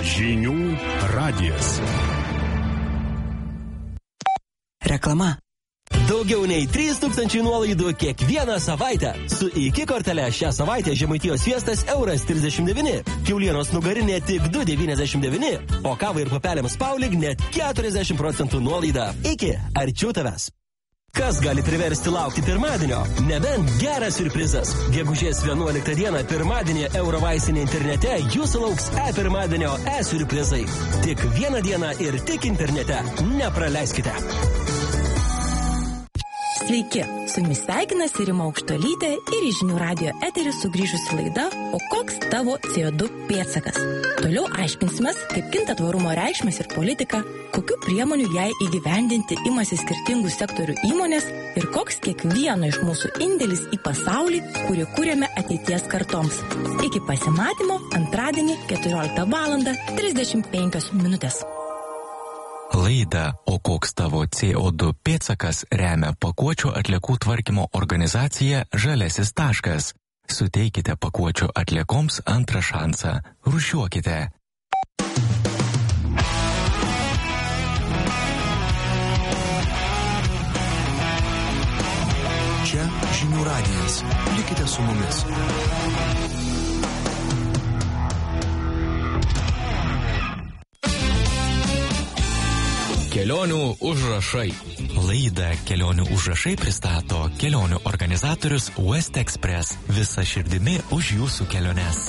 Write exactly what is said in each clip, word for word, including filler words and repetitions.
Žinių radijas. Reklama. Daugiau nei trys tūkstančiai nuolaidų kiekvieną savaitę. Su iki kortele šią savaitę Žemaitijos sviestas euras trisdešimt devyni, kiaulienos nugarinė tik du devyniasdešimt devyni, o kavai ir pupelėms Paulig net keturiasdešimt procentų nuolaida. Iki, arčiau tavęs. Kas gali priversti laukti pirmadienio? Nebent geras siurprizas. Gegužės vienuoliktą dieną pirmadienį Eurovaisinė internete jūsų lauks e-pirmadienio e-siurprizai. Tik vieną dieną ir tik internete. Nepraleiskite. Sveiki, su jumis sveikinasi Rima Aukštuolytė ir į Žinių radijo eterį sugrįžusi laida O koks tavo C O du pėdsakas? Toliau aiškinsimės, kaip kinta tvarumo reikšmės ir politika, kokių priemonių jai įgyvendinti imasi skirtingų sektorių įmonės ir koks kiekvieno iš mūsų indėlis į pasaulį, kurį kūrėme ateities kartoms. Iki pasimatymo antradienį keturioliktą valandą trisdešimt penkios minutės. Laidą O koks tavo C O du pėdsakas remia pakuočių atliekų tvarkymo organizacija Žaliasis taškas. Suteikite pakuočių atliekoms antrą šansą. Rūšiuokite. Čia Žinių radijas. Likite su mumis. Kelionių užrašai. Laidą Kelionių užrašai pristato kelionių organizatorius West Express. Visa širdimi už jūsų keliones.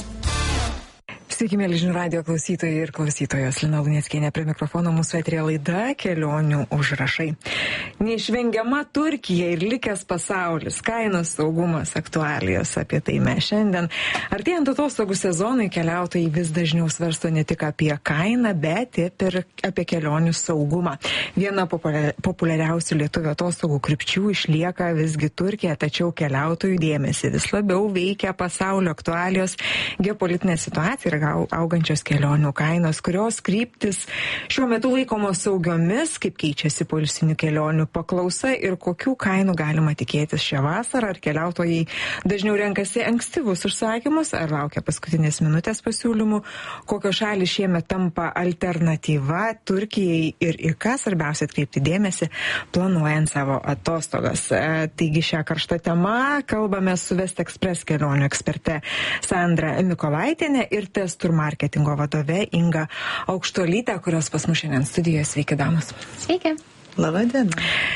Sveiki, mėly Žinių radijo klausytojai ir klausytojos. Lina Luneckienė prie mikrofono, mūsų eteryje laida Kelionių užrašai. Neišvengiama Turkija ir likęs pasaulis, kainos, saugumas, aktualijos. Apie tai mes šiandien. Artėjant atostogų sezonui keliautojai vis dažniau svarsto ne tik apie kainą, bet ir apie kelionių saugumą. Viena populiariausių lietuvių atostogų krypčių išlieka visgi Turkija, tačiau keliautojų dėmesį vis labiau veikia pasaulio aktualijos, geopolitinė situacija ir augančios kelionių kainos, kurios kryptis šiuo metu laikomos saugiomis, kaip keičiasi poilsinių kelionių paklausa ir kokių kainų galima tikėtis šią vasarą, ar keliautojai dažniau renkasi ankstyvus užsakymus, ar laukia paskutinės minutės pasiūlymų, kokios šalys šiemet tampa alternatyva Turkijai ir į ką svarbiausia atkreipti dėmesį, planuojant savo atostogas. Taigi šią karštą temą kalbame su West Express kelionių eksperte Sandra Mikolaitienė ir Testur marketingo vadove Inga Aukštuolytė, kurios pas mus šiandien studijoje. Sveiki, damos. Sveiki. Labą dieną.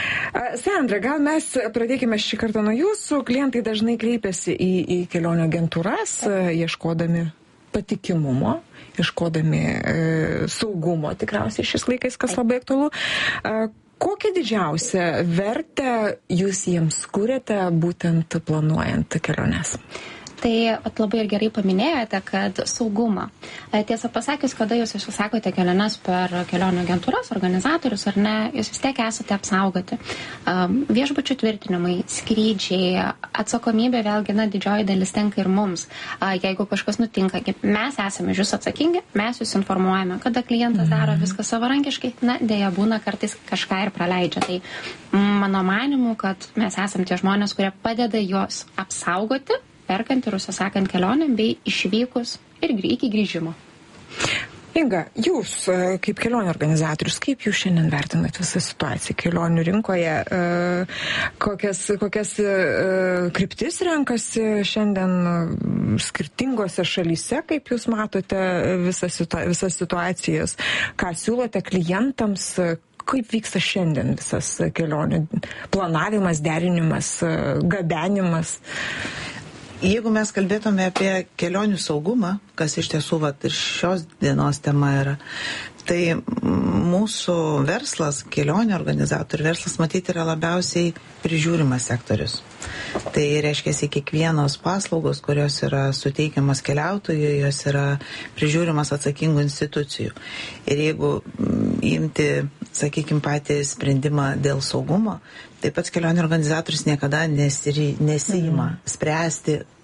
Sandra, gal mes pradėkime šį kartą nuo jūsų. Klientai dažnai kreipiasi į, į kelionių agentūras, ieškodami patikimumo, ieškodami e, saugumo, tikriausiai šis laikais, kas labai aktualu. E, kokią didžiausią vertę jūs jiems kuriate, būtent planuojant keliones? Tai labai ir gerai paminėjote, kad saugumą. Tiesą pasakius, kada jūs užsakote keliones per kelionių agentūras, organizatorius ar ne, jūs vis tiek esate apsaugoti. Viešbučių tvirtinimai, skrydžiai, atsakomybė vėlgi, na, didžioji dalis tenka ir mums. Jeigu kažkas nutinka, mes esame jūs atsakingi, mes jūs informuojame, kada klientas daro viską savarankiškai, na, dėja būna kartais kažką ir praleidžia. Tai mano manimu, kad mes esame tie žmonės, kurie padeda juos apsaugoti, perkant ir užsisakant kelionėm bei išvykus ir iki grįžimo. Inga, jūs kaip kelionių organizatorius, kaip jūs šiandien vertinate visą situaciją kelionių rinkoje? Kokias, kokias kryptis renkasi šiandien skirtingose šalyse, kaip jūs matote visas, situa- visas situacijas? Ką siūlote klientams? Kaip vyksta šiandien visas kelionių planavimas, derinimas, gabenimas? Jeigu mes kalbėtume apie kelionių saugumą, kas iš tiesų vat, ir šios dienos tema yra, tai mūsų verslas, kelionių organizatorių verslas, matyti, yra labiausiai prižiūrimas sektorius. Tai reiškia, kiekvienos paslaugos, kurios yra suteikiamas keliautojui, jos yra prižiūrimas atsakingų institucijų. Ir jeigu imti, sakykime, patį sprendimą dėl saugumo, taip pat kelionių organizatorius niekada nesiri, nesijima spręsti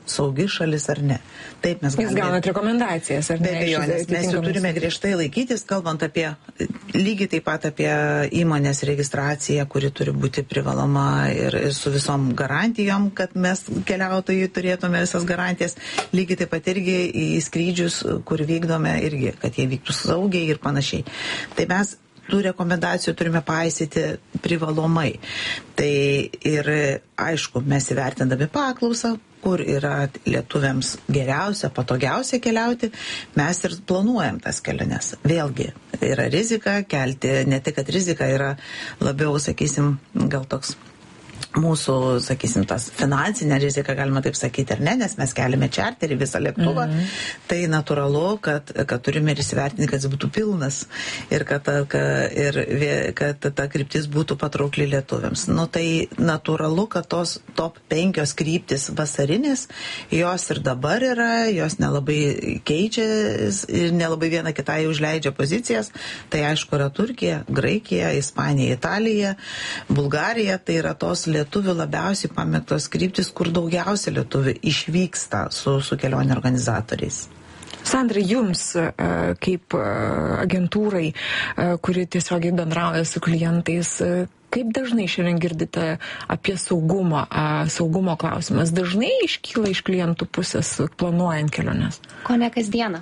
saugi šalis ar ne. Taip mes galime. Jūs gaunat rekomendacijas, ar ne? Be abejonės, mes jų turime griežtai laikytis, kalbant apie, lygiai taip pat apie įmonės registraciją, kuri turi būti privaloma ir, ir su visom garantijom, kad mes keliautojai turėtume visas garantijas, lygiai taip pat irgi į skrydžius, kur vykdome irgi, kad jie vyktų saugiai ir panašiai. Tai mes tų rekomendacijų turime paisyti privalomai. Tai ir aišku, mes įvertindami paklausą, kur yra lietuviams geriausia, patogiausia keliauti, mes ir planuojam tas keliones. Vėlgi, yra rizika kelti, ne tik, kad rizika yra labiau, sakysim, gal toks mūsų, sakysim, tas finansinė rizika, galima taip sakyti, ar ne, nes mes keliame čarterį visą lėktuvą, mm-hmm. tai natūralu, kad, kad turime ir įsivertinti, kad jis būtų pilnas ir kad, kad, ir, kad ta kryptis būtų patraukli lietuviams. Nu, tai natūralu, kad tos top penkios kryptis vasarinės, jos ir dabar yra, jos nelabai keičia ir nelabai viena kitai užleidžia pozicijas. Tai aišku yra Turkija, Graikija, Ispanija, Italija, Bulgarija, tai yra tos lietuvių labiausiai pamėgtos kryptis, kur daugiausia lietuvių išvyksta su, su kelionių organizatoriais. Sandra, jums kaip agentūrai, kuri tiesiogiai bendrauja su klientais, kaip dažnai šiandien girdite apie saugumą, saugumo klausimas? Dažnai iškyla iš klientų pusės planuojant keliones? Ko ne kasdieną.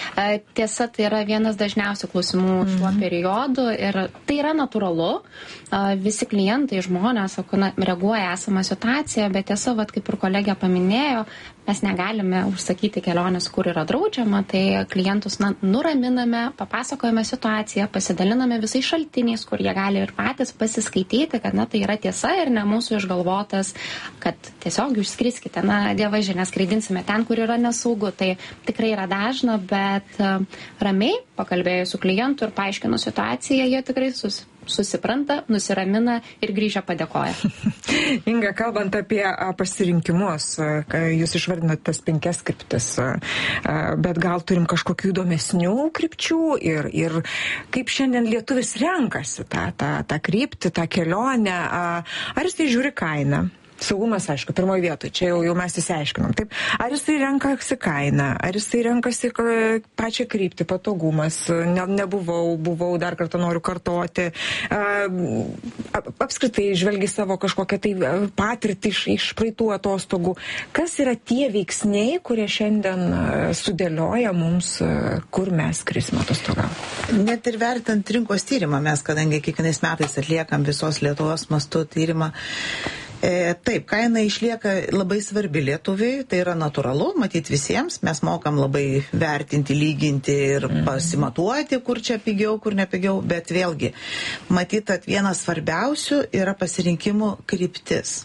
Tiesa, tai yra vienas dažniausių klausimų šiuo mm-hmm. periodu ir tai yra natūralu. Visi klientai, žmonės, sako, na, reaguoja esamą situaciją, bet tiesa, vat, kaip ir kolegė paminėjo, mes negalime užsakyti kelionės, kur yra draudžiama, tai klientus na, nuraminame, papasakojame situaciją, pasidaliname visais šaltiniais, kur jie gali ir patys pasiskaityti, kad na, tai yra tiesa ir ne mūsų išgalvotas, kad tiesiog išskriskite, na, dievaži, neskraidinsime ten, kur yra nesaugu. Tai tikrai yra dažna, bet uh, ramiai pakalbėjus su klientu ir paaiškinus situaciją, jie tikrai sus, susipranta, nusiramina ir grįžę padėkoja. Inga, kalbant apie pasirinkimus, jūs išvardinat tas penkias kryptis, bet gal turim kažkokių įdomesnių krypčių ir, ir kaip šiandien lietuvis renkasi tą, tą, tą kryptį, tą kelionę, ar jis tai žiūri kainą? Saugumas, aišku, pirmoje vietoje, čia jau, jau mes įsiaiškinom. Taip, ar jisai renkasi kainą, ar jisai renkasi pačią kryptį, patogumas, ne, nebuvau, buvau, dar kartą noriu kartoti, apskritai žvelgi savo kažkokią tai patirtį iš, iš praeitų atostogų. Kas yra tie veiksniai, kurie šiandien sudėlioja mums, kur mes skrisime atostogauti? Net ir vertant rinkos tyrimą, mes, kadangi kiekvienais metais atliekam visos Lietuvos mastu tyrimą, E, taip, kaina išlieka labai svarbi lietuviai, tai yra natūralu, matyti visiems, mes mokam labai vertinti, lyginti ir pasimatuoti, kur čia pigiau, kur nepigiau, bet vėlgi, matyt, kad vienas svarbiausių yra pasirinkimų kryptis.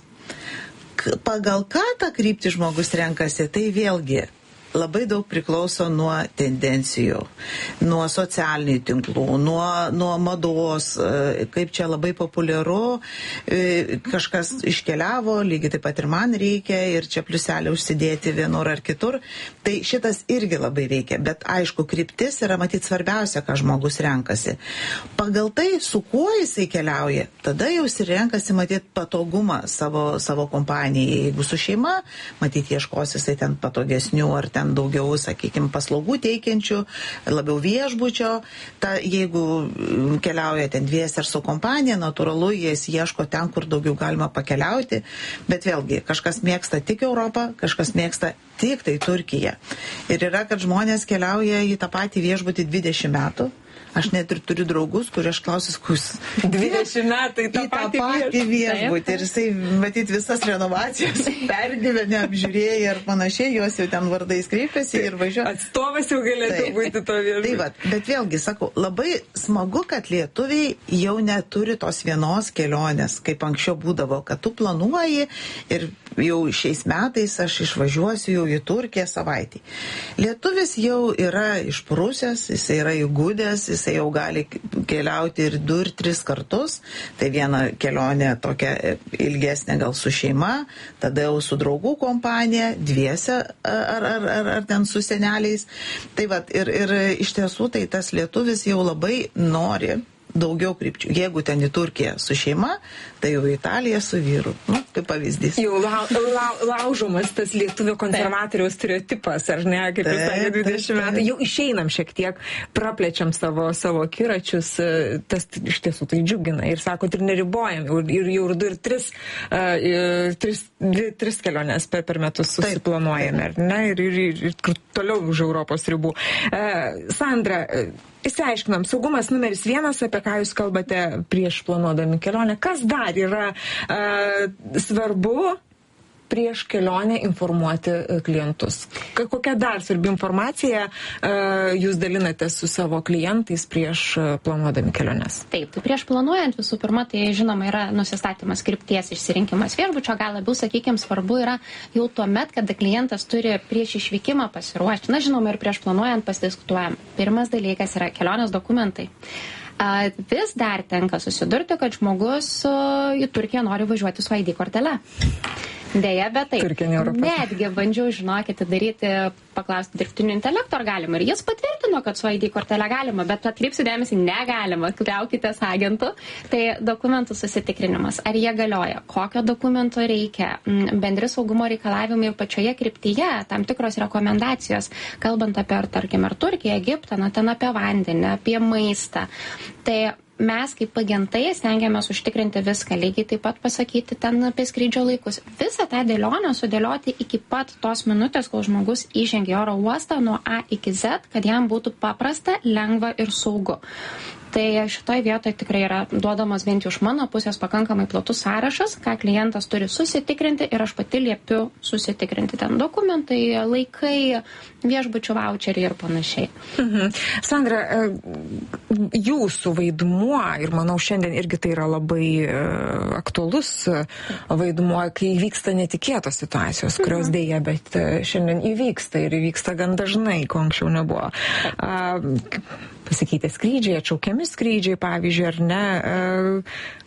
Pagal ką tą kryptį žmogus renkasi, tai vėlgi labai daug priklauso nuo tendencijų, nuo socialinių tinklų, nuo, nuo mados, kaip čia labai populiaru, kažkas iškeliavo, lygiai taip pat ir man reikia, ir čia pliuselį užsidėti vienur ar kitur. Tai šitas irgi labai veikia, bet aišku, kryptis yra matyti svarbiausia, ką žmogus renkasi. Pagal tai, su kuo jisai keliauja, tada jau jis renkasi matyti patogumą savo, savo kompanijai. Jeigu su šeima, matyti ieškos jisai ten patogesnių ar ten daugiau, sakykime, paslaugų teikiančių, labiau viešbučio. Ta, jeigu keliauja ten dviese ar su kompanija, natūralu, jis ieško ten, kur daugiau galima pakeliauti. Bet vėlgi, kažkas mėgsta tik Europą, kažkas mėgsta tik tai Turkiją. Ir yra, kad žmonės keliauja į tą patį viešbutį dvidešimt metų. Aš net ir turiu draugus, kurie aš klausiu, kus dvidešimt metai tą, į tą patį viešbutį. Ir jisai, matyt, visas renovacijas pergyvenę, apžiūrėję ir panašiai, juos jau ten vardais kreipiasi ir važiuoja. Atstovas jau galėtų taip būti to viešbutį. Tai va, bet vėlgi, sakau, labai smagu, kad lietuviai jau neturi tos vienos kelionės, kaip anksčiau būdavo, kad tu planuoji ir jau šiais metais aš išvažiuosiu jau į Turkiją savaitį. Lietuvis jau yra išprusęs, jisai yra įgudęs, jisai jau gali keliauti ir du, ir tris kartus. Tai viena kelionė tokia ilgesnė gal su šeima, tada jau su draugų kompanija, dviese ar, ar, ar, ar ten su seneliais. Tai va, ir, ir iš tiesų tai tas lietuvis jau labai nori daugiau krypčių. Jeigu ten į Turkiją su šeima, tai jau į Italiją su vyru. Nu, kaip pavyzdys. Jau lau, lau, laužomas tas lietuvio konservatoriaus stereotipas, ar ne, kaip jūs sakėte, dvidešimt metų. Jau išeinam šiek tiek, praplečiam savo, savo kiračius, tas iš tiesų tai džiugina. Ir sakot, ir neribojam, ir jau ir du, ir tris, uh, tris, dvi, tris keliones per, per metus susiplanuojame, ar ne, ir, ir, ir, ir toliau už Europos ribų. Uh, Sandra, įsiaiškinam, saugumas numeris vienas, apie ką jūs kalbate prieš planuodami kelionę. Kas dar yra uh, svarbu prieš kelionę informuoti klientus? Kokia dar svarbi informacija uh, jūs dalinate su savo klientais prieš planuodami keliones? Taip, tai prieš planuojant visų pirma, tai žinoma yra nusistatymas krypties išsirinkimas viešbučio, gal labiau, sakykime, svarbu yra jau tuo met, kada klientas turi prieš išvykimą pasiruošti. Na, žinoma, ir prieš planuojant pasidiskutuojam. Pirmas dalykas yra kelionės dokumentai. Uh, vis dar tenka susidurti, kad žmogus uh, į Turkiją nori važiuoti su I D kortele. Deja, bet taip. Netgi bandžiau, žinokite, daryti, paklausti dirbtinio intelekto, ar galima. Ir jis patvirtino, kad su I D kortelė galima, bet atkreipsiu dėmesį, negalima. Kliaukitės agentų. Tai dokumentų susitikrinimas. Ar jie galioja? Kokio dokumento reikia? Bendri saugumo reikalavimai ir pačioje kryptyje, tam tikros rekomendacijos, kalbant apie, ar, tarkim, ar Turkiją, Egiptą, na, ten apie vandenį, apie maistą. Tai mes kaip agentai stengiamės užtikrinti viską, lygiai taip pat pasakyti ten apie skrydžio laikus. Visą tą dėlionę sudėlioti iki pat tos minutės, kol žmogus įžengia į oro uostą nuo A iki Z, kad jam būtų paprasta, lengva ir saugu. Tai šitoj vietoje tikrai yra duodamas bent jau iš mano pusės pakankamai platus sąrašas, ką klientas turi susitikrinti ir aš pati liepiu susitikrinti ten dokumentai, laikai, viešbučių vaučeriai ir panašiai. Mhm. Sandra, jūsų vaidmuo, ir manau šiandien irgi tai yra labai aktualus vaidmuo, kai vyksta netikėtos situacijos, kurios mhm. dėja, bet šiandien įvyksta ir įvyksta gan dažnai, ko anksčiau nebuvo. Pasikeitė skrydžiai, atšaukiami skrydžiai, pavyzdžiui, ar ne.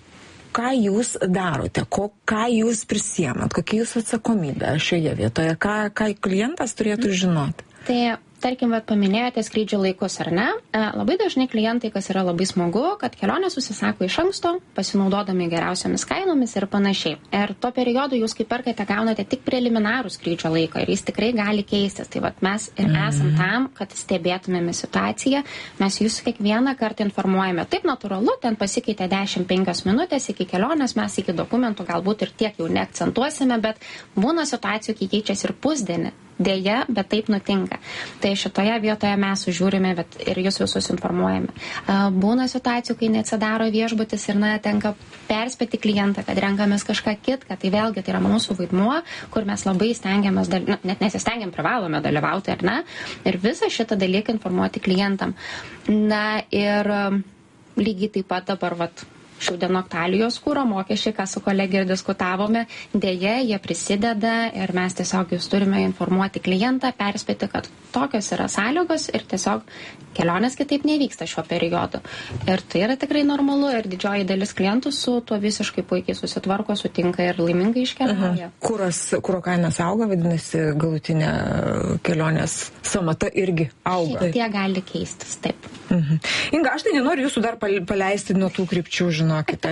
Ką jūs darote, ko, ką jūs prisiemat, kokia jūsų atsakomybė šioje vietoje, ką, ką klientas turėtų žinoti? Tai tarkim, bet paminėjote skrydžio laikus, ar ne? Labai dažnai klientai, kas yra labai smagu, kad kelionę susisako iš anksto, pasinaudodami geriausiamis kainomis ir panašiai. Ir tuo periodu jūs, kai perkate, gaunate tik preliminarų skrydžio laiką ir jis tikrai gali keistis. Tai vat mes ir esam tam, kad stebėtumėme situaciją. Mes jūs kiekvieną kartą informuojame. Taip natūralu, ten pasikeitė dešimt penkios minutės iki kelionės, mes iki dokumentų galbūt ir tiek jau neakcentuosime, bet būna situacijų, kai keičiasi ir pusdienį. Dėja, bet taip nutinka. Tai šitoje vietoje mes sužiūrime ir jūs visus informuojame. Būna situacijų, kai neatsidaro viešbutis ir na, tenka perspėti klientą, kad renkamės kažką kitką. Tai vėlgi tai yra mūsų vaidmuo, kur mes labai stengiamės, na, net nesistengiam, privalome dalyvauti, ar ne? Ir visą šitą dalyką informuoti klientam. Na ir lygiai taip pat dabar, vat, šiandien aktualijos kūro mokesčiai, ką su kolegija ir diskutavome, dėja, jie prisideda ir mes tiesiog jūs turime informuoti klientą, perspėti, kad tokios yra sąlygos ir tiesiog kelionės kitaip nevyksta šiuo periodu. Ir tai yra tikrai normalu ir didžioji dalis klientų su tuo visiškai puikiai susitvarko, sutinka ir laimingai iškeliauja. Kuras, kuro kainas auga, vadinasi, galutinė kelionės samata irgi auga. Šiek tiek gali keistis, taip. Mhm. Inga, aš tai nenoriu jūsų dar paleisti nuo tų krypčių, žinokite.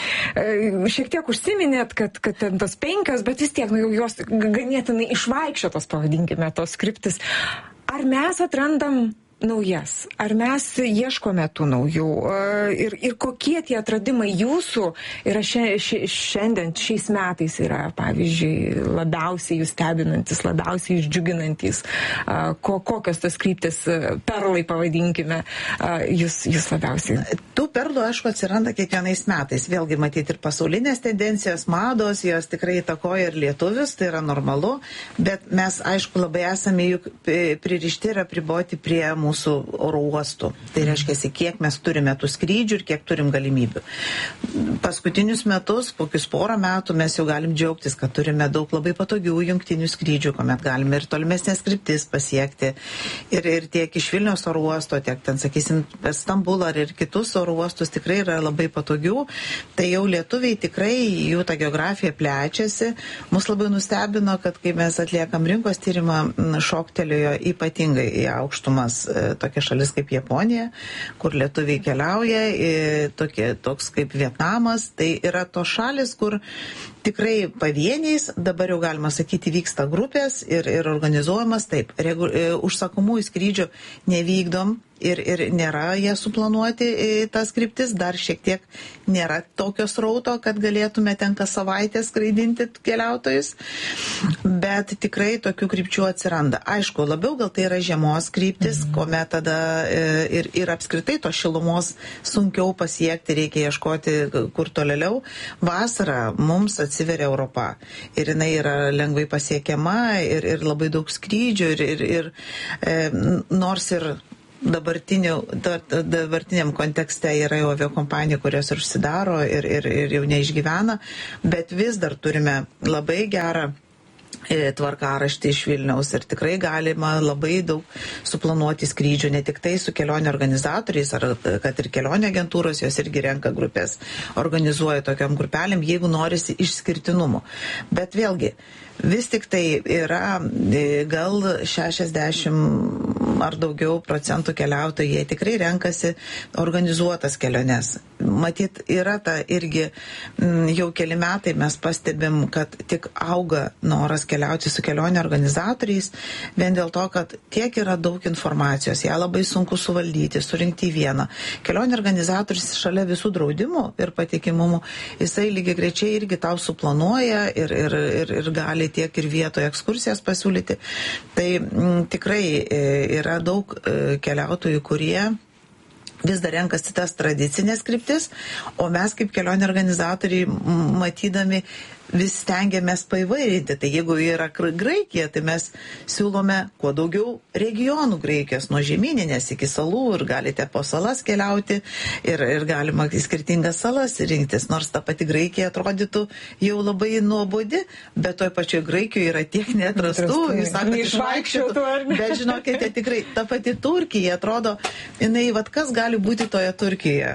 Šiek tiek užsiminėt, kad, kad ten tos penkios, bet vis tiek, nu, jos ganėtinai išvaikščiotos, pavadinkime, tos kryptis. Ar mes atrandam naujas? Ar mes ieškome tų naujų? Ir, ir kokie tie atradimai jūsų yra šia, ši, šiandien, šiais metais yra, pavyzdžiui, labiausiai jūs stebinantis, labiausiai išdžiuginantis? Ko, kokios tas kryptis, perlai pavadinkime, jūs, jūs labiausiai? Tų perlų, aišku, atsiranda kiekvienais metais. Vėlgi matyti ir pasaulinės tendencijos, mados, jos tikrai įtakoja ir lietuvius, tai yra normalu, bet mes, aišku, labai esame juk pririšti ir apriboti prie mūsų oro uostų. Tai reiškia, kiek mes turime tų skrydžių ir kiek turim galimybių. Paskutinius metus, kokius porą metų, mes jau galim džiaugtis, kad turime daug labai patogių jungtinių skrydžių, kuomet galime ir tolimesnės kryptis pasiekti. Ir, ir tiek iš Vilniaus oro uosto, tiek ten, sakysim, Stambulą ir kitus oro uostus tikrai yra labai patogių. Tai jau lietuviai tikrai, jų ta geografija plečiasi. Mus labai nustebino, kad kai mes atliekam rinkos tyrimą, šoktelėjo ypatingai į aukštumas tokia šalis kaip Japonija, kur lietuviai keliauja, tokie, toks kaip Vietnamas, tai yra tos šalis, kur tikrai pavieniais, dabar jau galima sakyti, vyksta grupės ir, ir organizuojamas taip. Regu, užsakomųjų skrydžių nevykdom. Ir, ir nėra jie suplanuoti tas kryptis, dar šiek tiek nėra tokios rauto, kad galėtume ten kas savaitę skraidinti keliautojus, bet tikrai tokių krypčių atsiranda. Aišku, labiau gal tai yra žiemos kryptis, mhm. kuomet tada ir, ir apskritai to šilumos sunkiau pasiekti, reikia ieškoti kur tolėliau. Vasarą mums atsiveria Europa ir jinai yra lengvai pasiekiama ir, ir labai daug skrydžių ir, ir, ir e, nors ir dabartiniam kontekste yra jau aviakompanijų, kurios ir užsidaro ir, ir, ir jau neišgyvena, bet vis dar turime labai gerą tvarkaraštį iš Vilniaus ir tikrai galima labai daug suplanuoti skrydžių, ne tik tai su kelionių organizatoriais, ar kad ir kelionių agentūros, jos irgi renka grupės, organizuoja tokiam grupelėm, jeigu norisi išskirtinumo. Bet vėlgi, vis tik tai yra gal šešiasdešimt ar daugiau procentų keliautojų, jie tikrai renkasi organizuotas keliones. Matyt, yra ta irgi jau keli metai mes pastebim, kad tik auga noras keliauti su kelionių organizatoriais, vien dėl to, kad tiek yra daug informacijos, ją labai sunku suvaldyti, surinkti į vieną. Kelionių organizatorius šalia visų draudimų ir patikimumų, jisai lygiai grečiai irgi tau suplanuoja ir, ir, ir, ir gali tiek ir vietoje ekskursijas pasiūlyti. Tai m, tikrai e, yra daug e, keliautojų, kurie vis dar renkasi tas tradicinės kryptis, o mes kaip kelionių organizatoriai matydami vis stengiamės paįvairinti. Tai jeigu yra Graikija, tai mes siūlome kuo daugiau regionų Graikijos, nuo žemyninės iki salų ir galite po salas keliauti ir, ir galima į skirtingas salas rinktis, nors ta pati Graikija atrodytų jau labai nuobodi, bet toj pačioj Graikijoje yra tiek neatrastų, jūs sakote, išvaikščiotų, bet žinokite, tikrai ta pati Turkija atrodo, jinai, vat kas gali būti toje Turkijoje?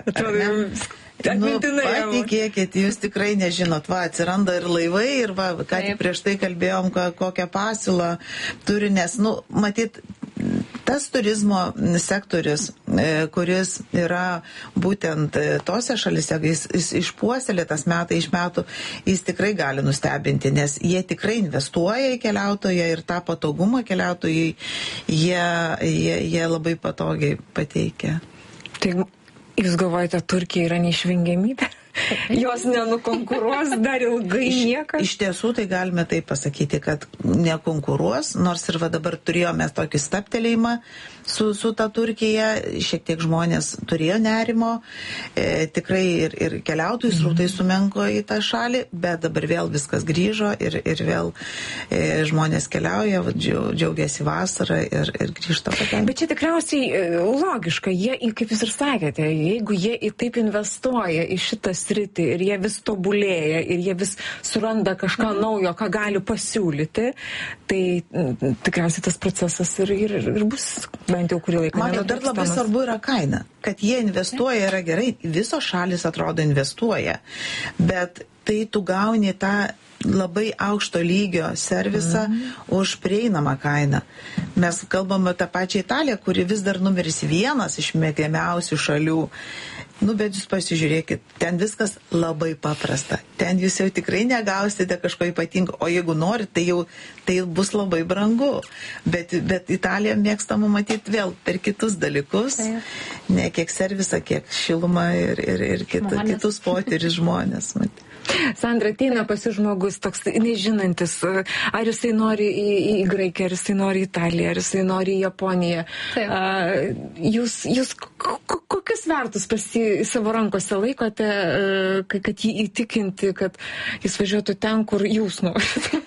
Nu, patikėkit, jūs tikrai nežinot, va, atsiranda ir laivai, ir va, ką tik prieš tai kalbėjom, kokią pasiūlą turi, nes, nu, matyt, tas turizmo sektorius, kuris yra būtent tose šalise, jis, jis išpuoselėtas metai iš metų, jis tikrai gali nustebinti, nes jie tikrai investuoja į keliautoją ir tą patogumą keliautojai jie, jie, jie labai patogiai pateikia. Tai jūs galvojate, Turkija yra neišvengiamybė? Jos nenukonkuruos dar ilgai niekas? Iš tiesų tai galime taip pasakyti, kad nekonkuruos, nors ir va dabar turėjome tokį staptelėjimą su, su ta Turkija, šiek tiek žmonės turėjo nerimo, e, tikrai ir, ir keliautojų srautai sumenko į tą šalį, bet dabar vėl viskas grįžo ir, ir vėl e, žmonės keliauja, džiaugiasi vasarą ir, ir grįžta patenkinti. Bet čia tikriausiai logiška, jie, kaip jūs ir sakėte, jeigu jie į taip investuoja į šitą sritį ir jie vis tobulėja ir jie vis suranda kažką mm. naujo, ką gali pasiūlyti, tai tikriausiai tas procesas ir, ir, ir bus bent jau kurį laiką. Man dar labai svarbu yra kaina, kad jie investuoja yra gerai, visos šalis atrodo investuoja, bet tai tu gauni tą labai aukšto lygio servisą mm. už prieinamą kainą. Mes kalbame tą pačią Italiją, kuri vis dar numeris vienas iš mėgiamiausių šalių. Nu, bet jūs pasižiūrėkit, ten viskas labai paprasta. Ten jūs jau tikrai negausite kažko ypatingo, o jeigu norit, tai jau tai bus labai brangu. Bet, bet Italija mėgstama matyti vėl per kitus dalykus, tai. Ne kiek servisą, kiek šilumą ir, ir, ir kit, kitus potyris žmonės. Matyti. Sandra, ateina pasi žmogus toks nežinantis, ar jisai nori į, į Graikiją, ar jisai nori į Italiją, ar jisai nori į Japoniją. Uh, jūs jūs kokius vertus pasi savo rankose laikote, uh, kad jį įtikinti, kad jis važiuotų ten, kur jūs norite?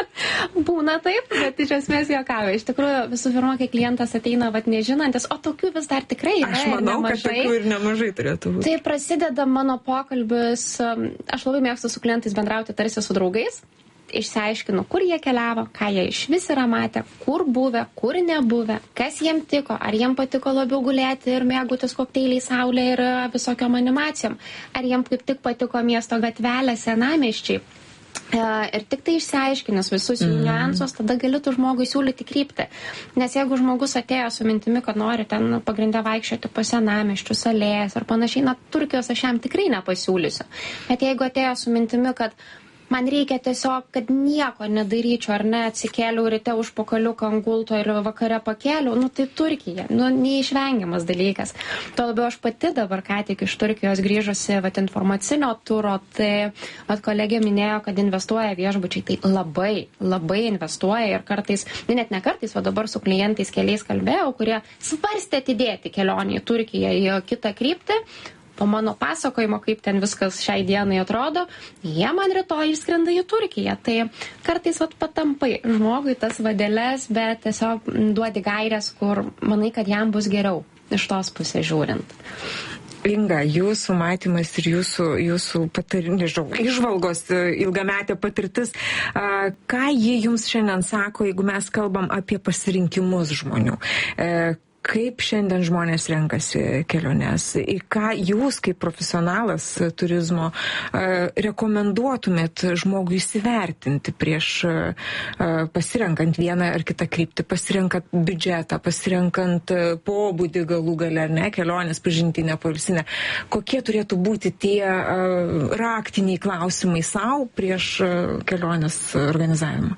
Būna taip, bet iš esmės juokauja. Iš tikrųjų, visų pirma, kai klientas ateina vat nežinantis, o tokių vis dar tikrai yra. Aš manau, kad tokių ir nemažai turėtų būti. Tai prasideda mano pokalbis, aš labai mėgstu su klientais bendrauti tarsi su draugais, išsiaiškinu, kur jie keliavo, ką jie iš vis yra matę, kur buvę, kur nebuvę, kas jiem tiko, ar jiem patiko labiau gulėti ir mėgautis kokteiliai saulė ir visokiom animacijom, ar jiem kaip tik patiko miesto gatvelė, senamiesčiai. Ir tik tai išsiaiškinęs visus jų mm. niuansus, tada gali tu žmogui siūlyti kryptį. Nes jeigu žmogus atėjo su mintimi, kad nori ten pagrindę vaikščioti po senamiesčius, alėjas ar panašiai, na, Turkijos aš jam tikrai nepasiūlysiu. Bet jeigu atėjo su mintimi, kad man reikia tiesiog, kad nieko nedaryčiau, ar ne, atsikėliau ryte už pokaliuką ant gulto ir vakare pakėliau, nu tai Turkija, nu neišvengiamas dalykas. Tuo labiau aš pati dabar ką tik iš Turkijos grįžusi, vat, informacinio turo, tai vat, kolegė minėjo, kad investuoja viešbučiai, tai labai, labai investuoja ir kartais, net ne kartais, o dabar su klientais keliais kalbėjau, kurie svarstė atidėti kelionį į Turkiją į kitą kryptį. Po mano pasakojimo, kaip ten viskas šiai dienai atrodo, jie man rytoj išskrenda į Turkiją. Tai kartais vat, patampai žmogui tas vadeles, bet tiesiog duodi gairės, kur manai, kad jam bus geriau iš tos pusės žiūrint. Inga, jūsų matymas ir jūsų, jūsų patar, nežinau, išvalgos, ilgametė patirtis, ką jie jums šiandien sako, jeigu mes kalbam apie pasirinkimus žmonių? Kaip šiandien žmonės renkasi keliones? Į ką jūs, kaip profesionalas turizmo, rekomenduotumėt žmogui įsivertinti prieš pasirenkant vieną ar kitą kryptį, pasirenkant biudžetą, pasirenkant pobūdį galų gale, ar ne, kelionės, pažintinę, poilsinę? Kokie turėtų būti tie raktiniai klausimai savo prieš kelionės organizavimą?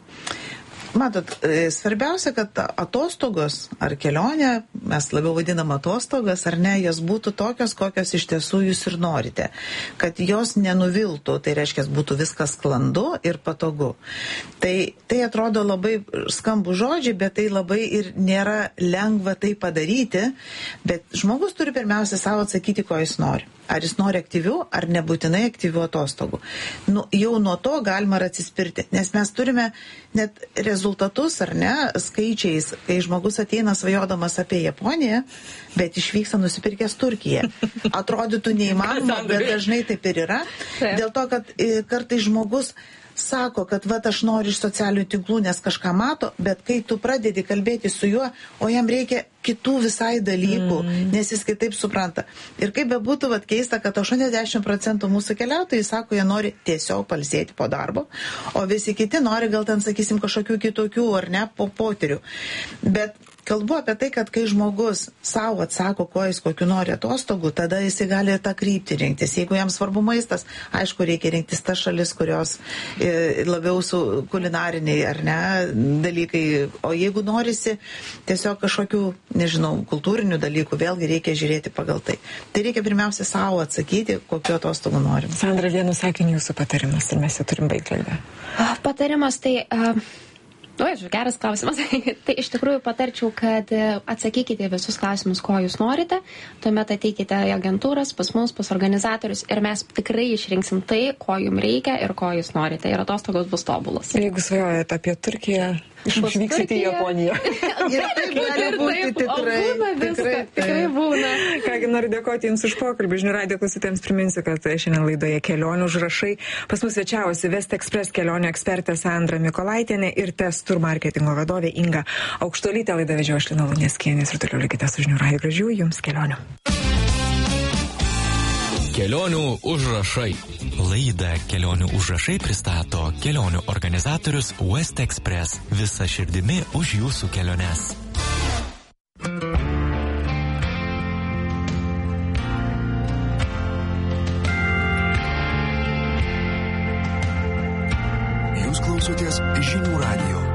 Matot, svarbiausia, kad atostogos ar kelionė, mes labiau vadinam atostogas, ar ne, jos būtų tokios, kokios iš tiesų jūs ir norite. Kad jos nenuviltų, tai reiškia, būtų viskas sklandu ir patogu. Tai, tai atrodo labai skambų žodžiai, bet tai labai ir nėra lengva tai padaryti, bet žmogus turi pirmiausia savo atsakyti, ko jis nori. Ar jis nori aktyvių, ar nebūtinai aktyvių atostogų. Nu, jau nuo to galima ir atsispirti, nes mes turime net rezultatus, ar ne, skaičiais, kai žmogus ateina svajodamas apie Japoniją, bet išvyksta nusipirkęs Turkiją. Atrodytų neįmanoma, bet dažnai taip ir yra. Dėl to, kad kartais žmogus sako, kad va, aš noriu iš socialinių tinklų, nes kažką mato, bet kai tu pradedi kalbėti su juo, o jam reikia kitų visai dalykų, mm. nes jis kitaip supranta. Ir kaip bebūtų vat, keista, kad aštuoniasdešimt procentų mūsų keliautojai sako, jie nori tiesiog pailsėti po darbo, o visi kiti nori gal ten, sakysim, kažkokių kitokių ar ne po potyrių. Bet kalbu apie tai, kad kai žmogus savo atsako, ko jis kokiu nori atostogų, tada jis gali tą kryptį rinktis. Jeigu jam svarbu maistas, aišku, reikia rinktis tas šalis, kurios e, labiau su kulinariniai ar ne dalykai. O jeigu norisi tiesiog kažkokių, nežinau, kultūrinių dalykų, vėlgi reikia žiūrėti pagal tai. Tai reikia pirmiausia savo atsakyti, kokiu atostogų norim. Sandra, vienu sakiniu jūsų patarimas, ir mes jau turim baigti laidą. Patarimas tai... Uh... O, geras klausimas. Tai iš tikrųjų patarčiau, kad atsakykite visus klausimus, ko jūs norite, tuomet ateikite į agentūras, pas mus, pas organizatorius ir mes tikrai išrinksim tai, ko jums reikia ir ko jūs norite. Ir atostogos bus tobulos. Jeigu svajojate apie Turkiją, išvyksite į Japoniją. Ir taip gali būti tikrai. Tikrai, tikrai būna. Kągi, noriu dėkoti Jums už pokalbį. Žinių radijo klausytojams priminsiu, kad šiandien laidoje kelionių užrašai. Pas mus svečiavosi West Express kelionių ekspertė Sandra Mikolaitienė ir Testur marketingo vadovė Inga Aukštuolytė. Laidą vedžiau aš Lina Luneckienė ir toliau likite su Žinių radiju. Gražių Jums kelionių. Kelionių užrašai. Laidą Kelionių užrašai pristato kelionių organizatorius West Express. Visa širdimi už jūsų keliones. Jūs klausotės Žinių radijo.